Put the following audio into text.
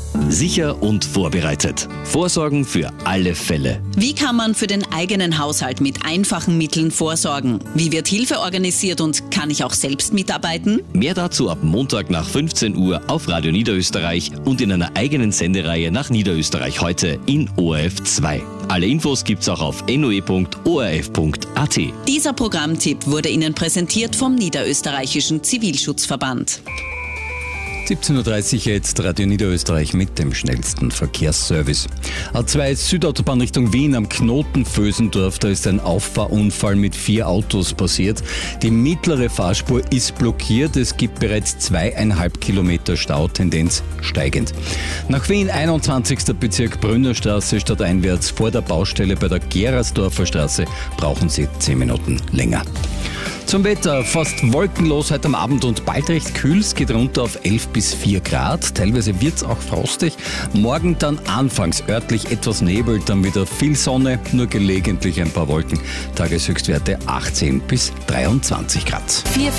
Sicher und vorbereitet. Vorsorgen für alle Fälle. Wie kann man für den eigenen Haushalt mit einfachen Mitteln vorsorgen? Wie wird Hilfe organisiert und kann ich auch selbst mitarbeiten? Mehr dazu ab Montag nach 15 Uhr auf Radio Niederösterreich und in einer eigenen Sendereihe nach Niederösterreich heute in ORF 2. Alle Infos gibt's auch auf noe.orf.at. Dieser Programmtipp wurde Ihnen präsentiert vom Niederösterreichischen Zivilschutzverband. 17.30 Uhr jetzt Radio Niederösterreich mit dem schnellsten Verkehrsservice. A2 Südautobahn Richtung Wien am Knoten Vösendorf, da ist ein Auffahrunfall mit 4 Autos passiert. Die mittlere Fahrspur ist blockiert, es gibt bereits 2,5 Kilometer Stau, Tendenz steigend. Nach Wien 21. Bezirk Brünnerstraße stadteinwärts vor der Baustelle bei der Gerasdorfer Straße brauchen Sie 10 Minuten länger. Zum Wetter, fast wolkenlos heute am Abend und bald recht kühl. Es geht runter auf 11 bis 4 Grad. Teilweise wird es auch frostig. Morgen dann anfangs örtlich etwas Nebel, dann wieder viel Sonne, nur gelegentlich ein paar Wolken. Tageshöchstwerte 18 bis 23 Grad.